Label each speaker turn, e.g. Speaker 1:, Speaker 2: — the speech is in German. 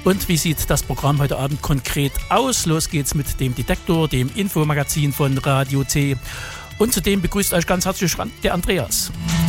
Speaker 1: Und wie sieht das Programm heute Abend konkret aus? Los geht's mit dem Detektor, dem Infomagazin von Radio C. Und zudem begrüßt euch ganz herzlich der Andreas.